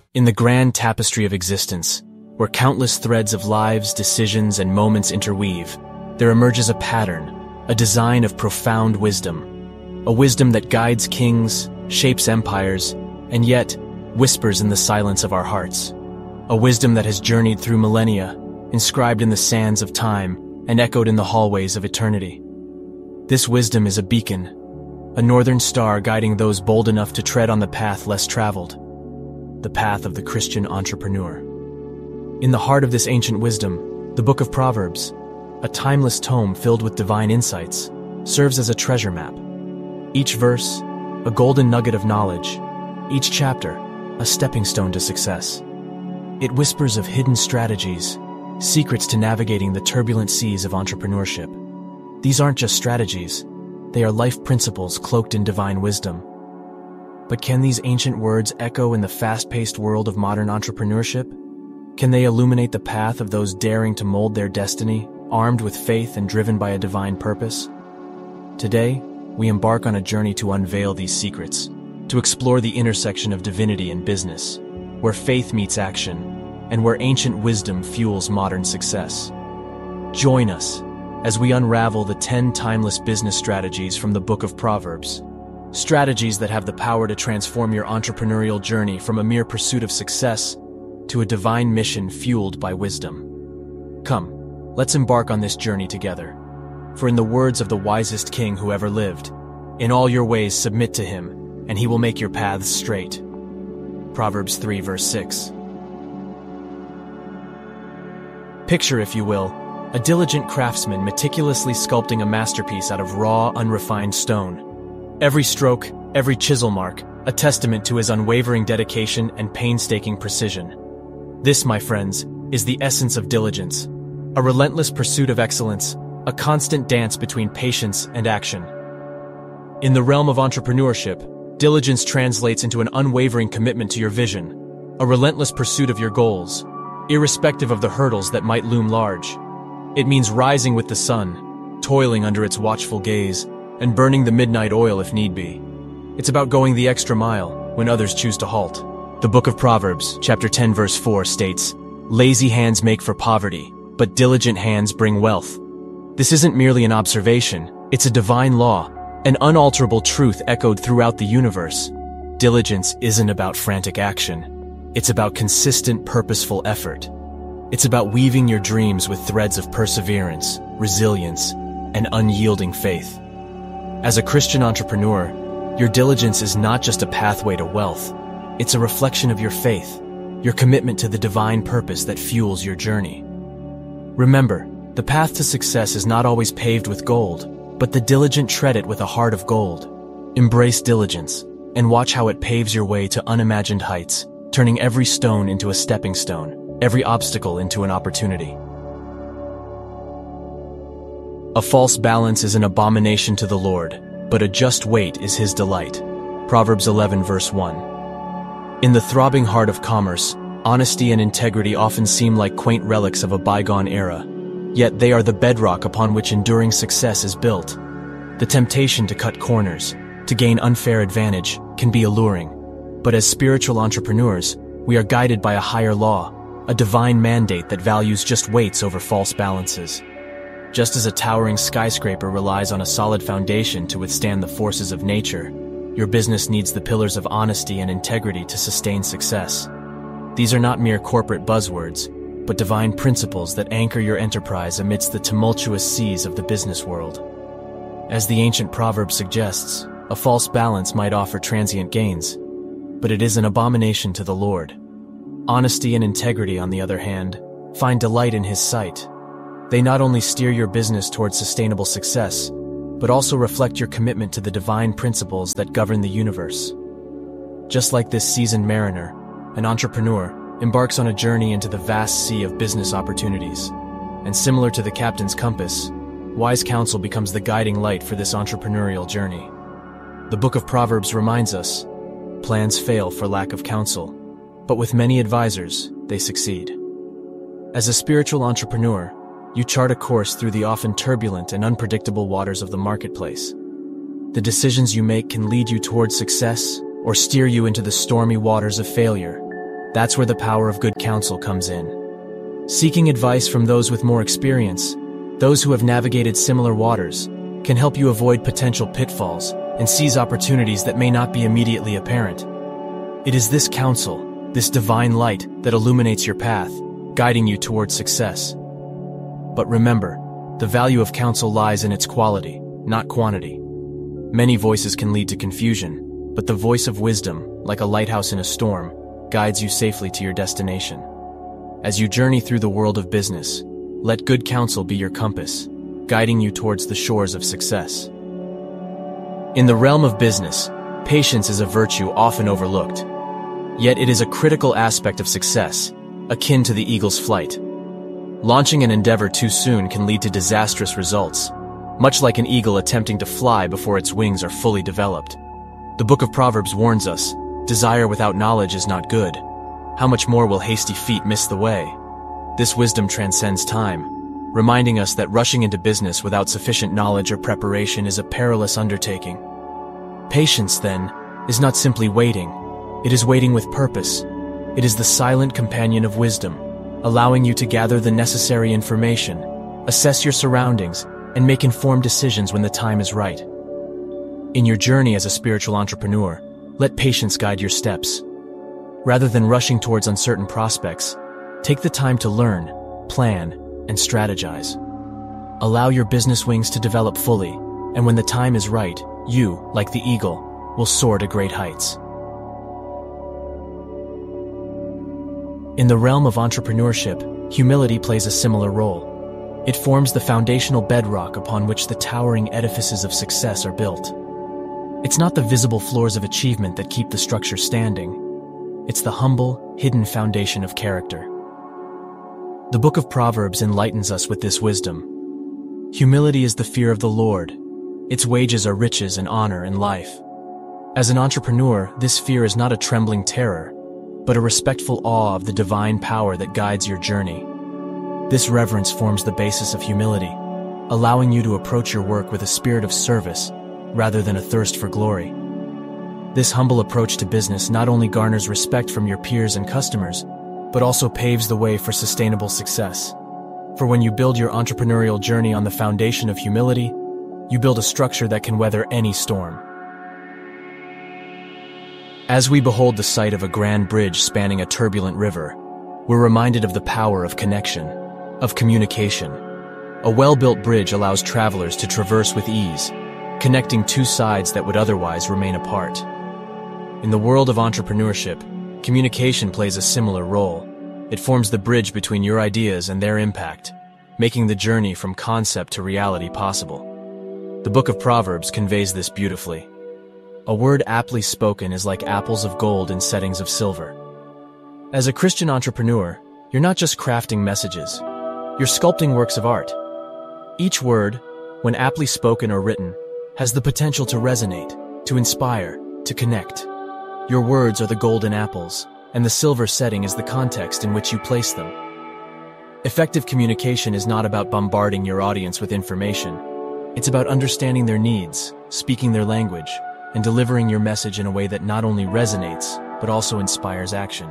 In the grand tapestry of existence, where countless threads of lives, decisions, and moments interweave, there emerges a pattern, a design of profound wisdom. A wisdom that guides kings, shapes empires, and yet whispers in the silence of our hearts. A wisdom that has journeyed through millennia, inscribed in the sands of time, and echoed in the hallways of eternity. This wisdom is a beacon, a northern star guiding those bold enough to tread on the path less traveled, the path of the Christian entrepreneur. In the heart of this ancient wisdom, the Book of Proverbs, a timeless tome filled with divine insights, serves as a treasure map. Each verse, a golden nugget of knowledge, each chapter, a stepping stone to success. It whispers of hidden strategies, secrets to navigating the turbulent seas of entrepreneurship. These aren't just strategies, they are life principles cloaked in divine wisdom. But can these ancient words echo in the fast-paced world of modern entrepreneurship? Can they illuminate the path of those daring to mold their destiny, armed with faith and driven by a divine purpose? Today, we embark on a journey to unveil these secrets, to explore the intersection of divinity and business, where faith meets action, and where ancient wisdom fuels modern success. Join us as we unravel the 10 timeless business strategies from the Book of Proverbs, strategies that have the power to transform your entrepreneurial journey from a mere pursuit of success to a divine mission fueled by wisdom. Come, let's embark on this journey together. For in the words of the wisest king who ever lived, "In all your ways submit to him, and he will make your paths straight." Proverbs 3 verse 6. Picture, if you will, a diligent craftsman meticulously sculpting a masterpiece out of raw, unrefined stone. Every stroke, every chisel mark, a testament to his unwavering dedication and painstaking precision. This, my friends, is the essence of diligence, a relentless pursuit of excellence, a constant dance between patience and action. In the realm of entrepreneurship, diligence translates into an unwavering commitment to your vision, a relentless pursuit of your goals, irrespective of the hurdles that might loom large. It means rising with the sun, toiling under its watchful gaze, and burning the midnight oil if need be. It's about going the extra mile when others choose to halt. The Book of Proverbs, chapter 10 verse 4 states, "Lazy hands make for poverty, but diligent hands bring wealth." This isn't merely an observation, it's a divine law, an unalterable truth echoed throughout the universe. Diligence isn't about frantic action. It's about consistent, purposeful effort. It's about weaving your dreams with threads of perseverance, resilience, and unyielding faith. As a Christian entrepreneur, your diligence is not just a pathway to wealth. It's a reflection of your faith, your commitment to the divine purpose that fuels your journey. Remember, the path to success is not always paved with gold, but the diligent tread it with a heart of gold. Embrace diligence, and watch how it paves your way to unimagined heights, turning every stone into a stepping stone, every obstacle into an opportunity. A false balance is an abomination to the Lord, but a just weight is his delight. Proverbs 11 verse 1. In the throbbing heart of commerce, honesty and integrity often seem like quaint relics of a bygone era, yet they are the bedrock upon which enduring success is built. The temptation to cut corners, to gain unfair advantage, can be alluring. But as spiritual entrepreneurs, we are guided by a higher law, a divine mandate that values just weights over false balances. Just as a towering skyscraper relies on a solid foundation to withstand the forces of nature, your business needs the pillars of honesty and integrity to sustain success. These are not mere corporate buzzwords, but divine principles that anchor your enterprise amidst the tumultuous seas of the business world. As the ancient proverb suggests, a false balance might offer transient gains, but it is an abomination to the Lord. Honesty and integrity, on the other hand, find delight in his sight. They not only steer your business towards sustainable success, but also reflect your commitment to the divine principles that govern the universe. Just like this seasoned mariner, an entrepreneur embarks on a journey into the vast sea of business opportunities. And similar to the captain's compass, wise counsel becomes the guiding light for this entrepreneurial journey. The Book of Proverbs reminds us, plans fail for lack of counsel, but with many advisors, they succeed. As a spiritual entrepreneur, you chart a course through the often turbulent and unpredictable waters of the marketplace. The decisions you make can lead you towards success or steer you into the stormy waters of failure. That's where the power of good counsel comes in. Seeking advice from those with more experience, those who have navigated similar waters, can help you avoid potential pitfalls and seize opportunities that may not be immediately apparent. It is this counsel, this divine light, that illuminates your path, guiding you towards success. But remember, the value of counsel lies in its quality, not quantity. Many voices can lead to confusion, but the voice of wisdom, like a lighthouse in a storm, guides you safely to your destination. As you journey through the world of business, let good counsel be your compass, guiding you towards the shores of success. In the realm of business, patience is a virtue often overlooked. Yet it is a critical aspect of success, akin to the eagle's flight. Launching an endeavor too soon can lead to disastrous results, much like an eagle attempting to fly before its wings are fully developed. The Book of Proverbs warns us, desire without knowledge is not good. How much more will hasty feet miss the way? This wisdom transcends time, reminding us that rushing into business without sufficient knowledge or preparation is a perilous undertaking. Patience, then, is not simply waiting. It is waiting with purpose. It is the silent companion of wisdom, allowing you to gather the necessary information, assess your surroundings, and make informed decisions when the time is right. In your journey as a spiritual entrepreneur, let patience guide your steps. Rather than rushing towards uncertain prospects, take the time to learn, plan, and strategize. Allow your business wings to develop fully, and when the time is right, you, like the eagle, will soar to great heights. In the realm of entrepreneurship, humility plays a similar role. It forms the foundational bedrock upon which the towering edifices of success are built. It's not the visible floors of achievement that keep the structure standing. It's the humble, hidden foundation of character. The Book of Proverbs enlightens us with this wisdom. Humility is the fear of the Lord. Its wages are riches and honor in life. As an entrepreneur, this fear is not a trembling terror, but a respectful awe of the divine power that guides your journey. This reverence forms the basis of humility, allowing you to approach your work with a spirit of service rather than a thirst for glory. This humble approach to business not only garners respect from your peers and customers, but also paves the way for sustainable success. For when you build your entrepreneurial journey on the foundation of humility, you build a structure that can weather any storm. As we behold the sight of a grand bridge spanning a turbulent river, we're reminded of the power of connection, of communication. A well-built bridge allows travelers to traverse with ease, connecting two sides that would otherwise remain apart. In the world of entrepreneurship, communication plays a similar role. It forms the bridge between your ideas and their impact, making the journey from concept to reality possible. The Book of Proverbs conveys this beautifully. A word aptly spoken is like apples of gold in settings of silver. As a Christian entrepreneur, you're not just crafting messages, you're sculpting works of art. Each word, when aptly spoken or written, has the potential to resonate, to inspire, to connect. Your words are the golden apples, and the silver setting is the context in which you place them. Effective communication is not about bombarding your audience with information. It's about understanding their needs, speaking their language, and delivering your message in a way that not only resonates, but also inspires action.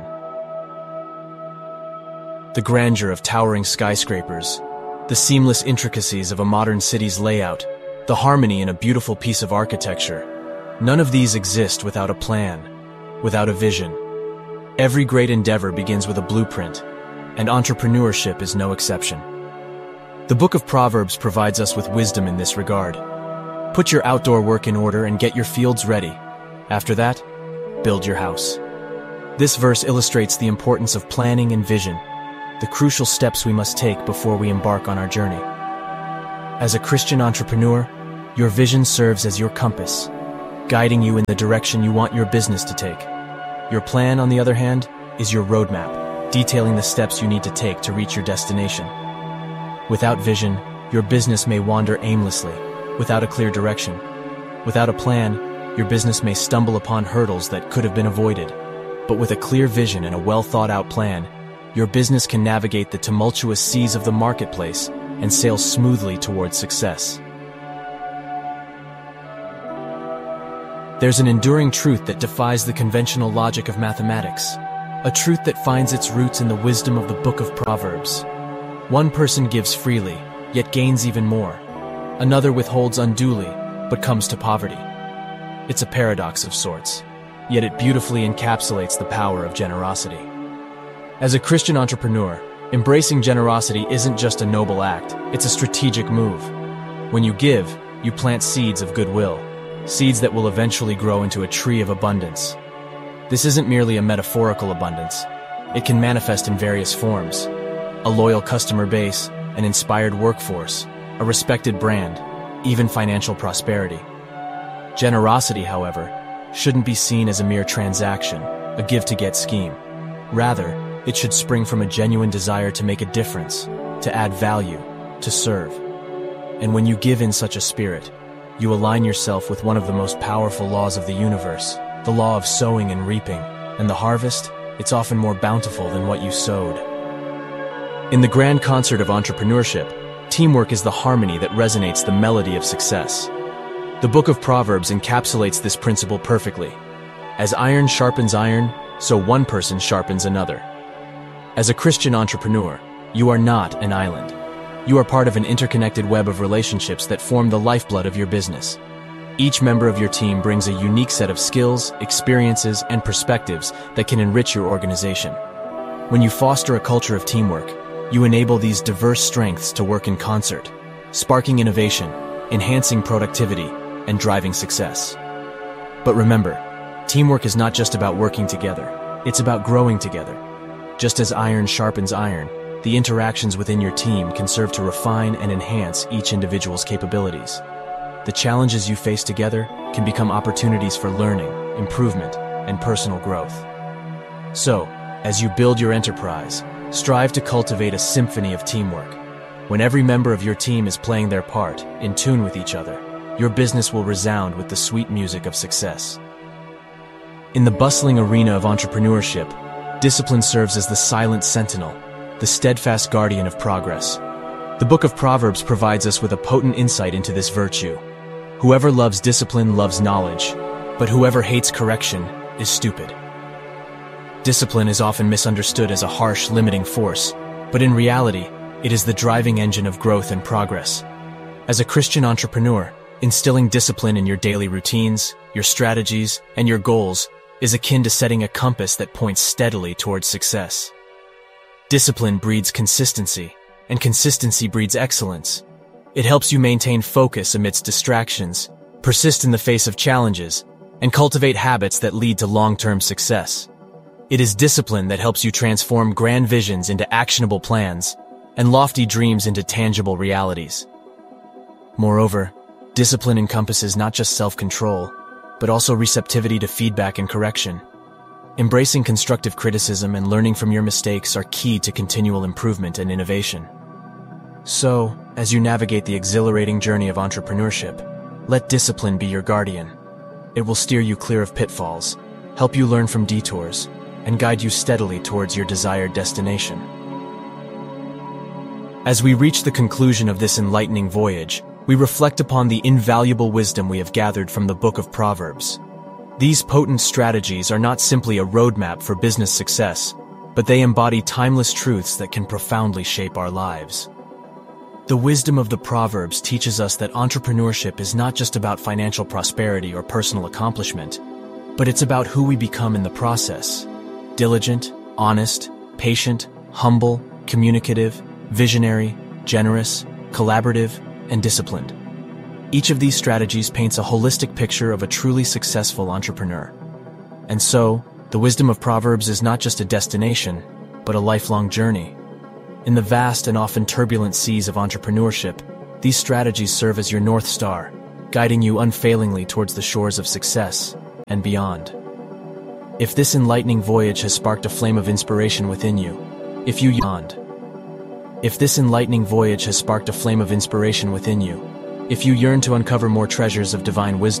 The grandeur of towering skyscrapers, the seamless intricacies of a modern city's layout, the harmony in a beautiful piece of architecture, none of these exist without a plan, without a vision. Every great endeavor begins with a blueprint, and entrepreneurship is no exception. The Book of Proverbs provides us with wisdom in this regard. Put your outdoor work in order and get your fields ready. After that, build your house. This verse illustrates the importance of planning and vision, the crucial steps we must take before we embark on our journey. As a Christian entrepreneur, your vision serves as your compass, guiding you in the direction you want your business to take. Your plan, on the other hand, is your roadmap, detailing the steps you need to take to reach your destination. Without vision, your business may wander aimlessly, without a clear direction. Without a plan, your business may stumble upon hurdles that could have been avoided. But with a clear vision and a well-thought-out plan, your business can navigate the tumultuous seas of the marketplace and sail smoothly towards success. There's an enduring truth that defies the conventional logic of mathematics. a truth that finds its roots in the wisdom of the Book of Proverbs. One person gives freely, yet gains even more. Another withholds unduly, but comes to poverty. It's a paradox of sorts, yet it beautifully encapsulates the power of generosity. As a Christian entrepreneur, embracing generosity isn't just a noble act, it's a strategic move. When you give, you plant seeds of goodwill, seeds that will eventually grow into a tree of abundance. This isn't merely a metaphorical abundance. It can manifest in various forms: a loyal customer base, an inspired workforce, a respected brand, even financial prosperity. Generosity, however, shouldn't be seen as a mere transaction, a give-to-get scheme. Rather, it should spring from a genuine desire to make a difference, to add value, to serve. And when you give in such a spirit, you align yourself with one of the most powerful laws of the universe, the law of sowing and reaping, and the harvest, it's often more bountiful than what you sowed. In the grand concert of entrepreneurship, teamwork is the harmony that resonates the melody of success. The Book of Proverbs encapsulates this principle perfectly. As iron sharpens iron, so one person sharpens another. As a Christian entrepreneur, you are not an island. You are part of an interconnected web of relationships that form the lifeblood of your business. Each member of your team brings a unique set of skills, experiences, and perspectives that can enrich your organization. When you foster a culture of teamwork, you enable these diverse strengths to work in concert, sparking innovation, enhancing productivity, and driving success. But remember, teamwork is not just about working together, it's about growing together. Just as iron sharpens iron, the interactions within your team can serve to refine and enhance each individual's capabilities. The challenges you face together can become opportunities for learning, improvement, and personal growth. So, as you build your enterprise, strive to cultivate a symphony of teamwork. When every member of your team is playing their part, in tune with each other, your business will resound with the sweet music of success. In the bustling arena of entrepreneurship, discipline serves as the silent sentinel, the steadfast guardian of progress. The Book of Proverbs provides us with a potent insight into this virtue. Whoever loves discipline loves knowledge, but whoever hates correction is stupid. Discipline is often misunderstood as a harsh, limiting force, but in reality, it is the driving engine of growth and progress. As a Christian entrepreneur, instilling discipline in your daily routines, your strategies, and your goals is akin to setting a compass that points steadily towards success. Discipline breeds consistency, and consistency breeds excellence. It helps you maintain focus amidst distractions, persist in the face of challenges, and cultivate habits that lead to long-term success. It is discipline that helps you transform grand visions into actionable plans, and lofty dreams into tangible realities. Moreover, discipline encompasses not just self-control, but also receptivity to feedback and correction. Embracing constructive criticism and learning from your mistakes are key to continual improvement and innovation. So, as you navigate the exhilarating journey of entrepreneurship, let discipline be your guardian. It will steer you clear of pitfalls, help you learn from detours, and guide you steadily towards your desired destination. As we reach the conclusion of this enlightening voyage, we reflect upon the invaluable wisdom we have gathered from the Book of Proverbs. These potent strategies are not simply a roadmap for business success, but they embody timeless truths that can profoundly shape our lives. The wisdom of the Proverbs teaches us that entrepreneurship is not just about financial prosperity or personal accomplishment, but it's about who we become in the process. Diligent, honest, patient, humble, communicative, visionary, generous, collaborative, and disciplined. Each of these strategies paints a holistic picture of a truly successful entrepreneur. And so, the wisdom of Proverbs is not just a destination, but a lifelong journey. In the vast and often turbulent seas of entrepreneurship, these strategies serve as your North Star, guiding you unfailingly towards the shores of success and beyond. If this enlightening voyage has sparked a flame of inspiration within you, if you yearn to uncover more treasures of divine wisdom,